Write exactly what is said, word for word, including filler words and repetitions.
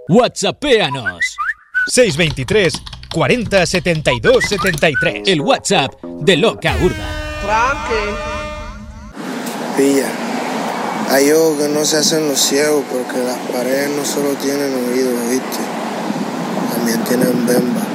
WhatsAppéanos. seis veintitrés, cuarenta, setenta y dos, setenta y tres. El WhatsApp de Loca Urba. Tranqui. Pilla. Hay ojos que no se hacen los ciegos porque las paredes no solo tienen oídos, ¿viste? También tienen bemba.